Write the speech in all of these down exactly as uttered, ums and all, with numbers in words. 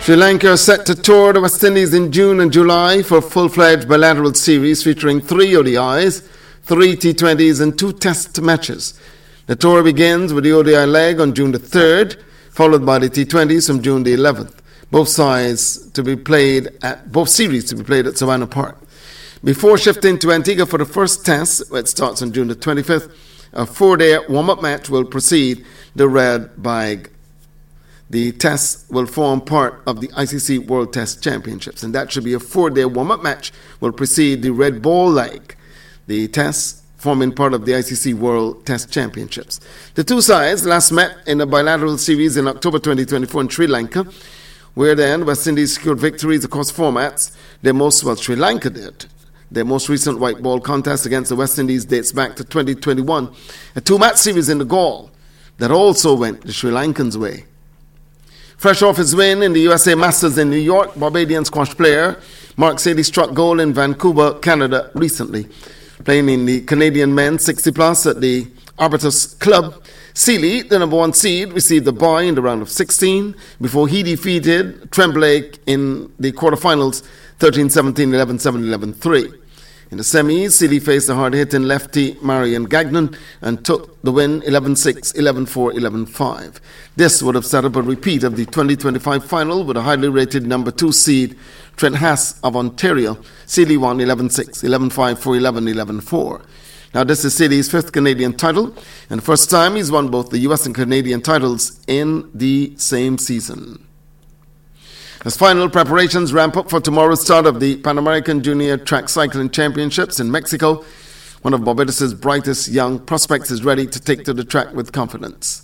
Sri Lanka is set to tour the West Indies in June and July for a full-fledged bilateral series featuring three O D Is, three T twenties and two test matches. The tour begins with the O D I leg on June the third, followed by the T twenties from June the eleventh. Both sides to be played at both series to be played at Savannah Park. Before shifting to Antigua for the first test, which starts on June the twenty-fifth, a four-day warm-up match will precede the Red Bag. The tests will form part of the I C C World Test Championships, and that should be a four-day warm-up match will precede the Red Ball leg. The tests forming part of the I C C World Test Championships. The two sides last met in a bilateral series in October twenty twenty-four in Sri Lanka, where then West Indies secured victories across formats. Their most, well, Sri Lanka did. Their most recent white ball contest against the West Indies dates back to twenty twenty-one, a two-match series in the Gaul that also went the Sri Lankans' way. Fresh off his win in the U S A Masters in New York, Barbadian squash player Mark Seeley struck gold in Vancouver, Canada recently. Playing in the Canadian men's sixty plus at the Arbutus Club, Seeley, the number one seed, received the bye in the round of sixteen before he defeated Tremblay in the quarterfinals thirteen seventeen, eleven seven, eleven three. In the semis, Seeley faced the hard-hitting lefty Marion Gagnon and took the win eleven six, eleven four, eleven five. This would have set up a repeat of the twenty twenty-five final with a highly rated number two seed, Trent Haas of Ontario. Seeley won eleven six, eleven five, four eleven, eleven four. Now, this is Seeley's fifth Canadian title, and the first time he's won both the U S and Canadian titles in the same season. As final preparations ramp up for tomorrow's start of the Pan American Junior Track Cycling Championships in Mexico, one of Barbados' brightest young prospects is ready to take to the track with confidence.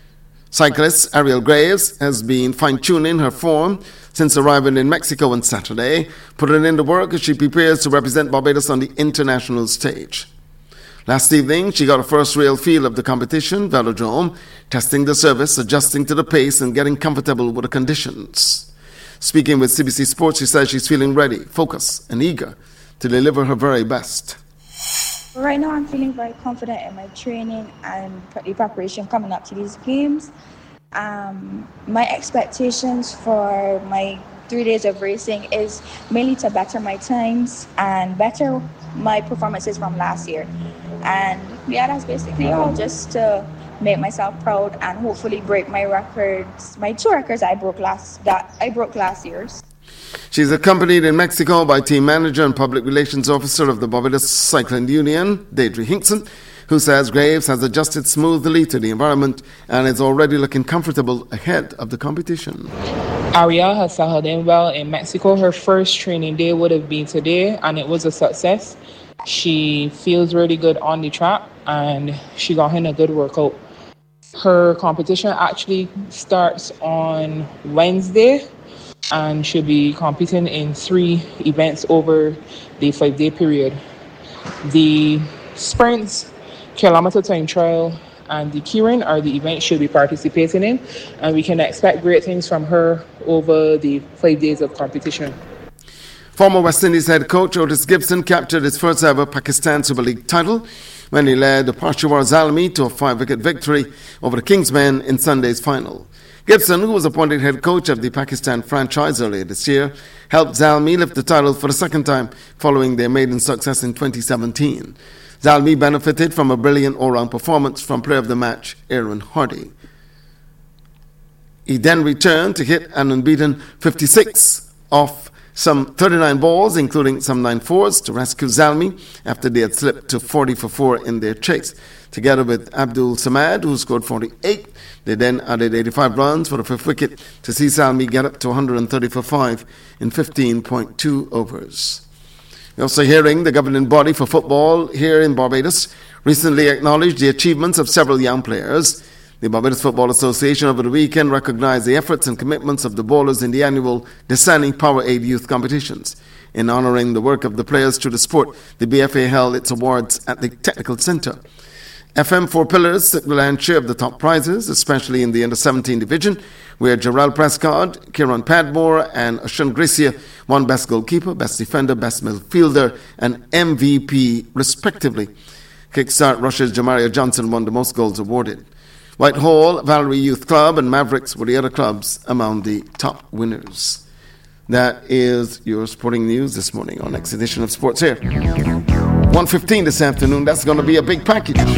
Cyclist Ariel Graves has been fine-tuning her form since arriving in Mexico on Saturday, putting in the work as she prepares to represent Barbados on the international stage. Last evening, she got a first real feel of the competition, velodrome, testing the surface, adjusting to the pace, and getting comfortable with the conditions. Speaking with C B C Sports, she says she's feeling ready, focused, and eager to deliver her very best. Right now, I'm feeling very confident in my training and the preparation coming up to these games. Um, my expectations for my three days of racing is mainly to better my times and better my performances from last year. And yeah, that's basically all, just to make myself proud and hopefully break my records, my two records I broke last that I broke last year's. She's accompanied in Mexico by team manager and public relations officer of the Barbados Cycling Union, Deirdre Hinkson, who says Graves has adjusted smoothly to the environment and is already looking comfortable ahead of the competition. Ariel has settled in well in Mexico. Her first training day would have been today, and it was a success. She feels really good on the track, and she got in a good workout. Her competition actually starts on Wednesday, and she'll be competing in three events over the five-day period. The sprints, kilometer time trial, and the keyring are the events she'll be participating in, and we can expect great things from her over the five days of competition. Former West Indies head coach Otis Gibson captured his first ever Pakistan Super League title when he led the Peshawar Zalmi to a five-wicket victory over the Kingsmen in Sunday's final. Gibson, who was appointed head coach of the Pakistan franchise earlier this year, helped Zalmi lift the title for the second time following their maiden success in twenty seventeen. Zalmi benefited from a brilliant all-round performance from player of the match Aaron Hardy. He then returned to hit an unbeaten fifty-six off some thirty-nine balls, including some nine fours, to rescue Zalmi after they had slipped to forty for four in their chase. Together with Abdul Samad, who scored forty-eight, they then added eighty-five runs for the fifth wicket to see Zalmi get up to one hundred thirty for five in fifteen point two overs. We're also hearing the governing body for football here in Barbados recently acknowledged the achievements of several young players. The Barbados Football Association over the weekend recognized the efforts and commitments of the bowlers in the annual Desani Powerade Youth Competitions. In honoring the work of the players through the sport, the B F A held its awards at the Technical Center. F M Four Pillars took the lion's share of the top prizes, especially in the under seventeen division, where Gerald Prescott, Kieran Padmore, and Ashun Gracia won Best Goalkeeper, Best Defender, Best Midfielder, and M V P, respectively. Kickstart Russia's Jamaria Johnson won the most goals awarded. Whitehall, Valerie Youth Club, and Mavericks were the other clubs among the top winners. That is your sporting news this morning on Next Edition of Sports here. one fifteen this afternoon. That's going to be a big package.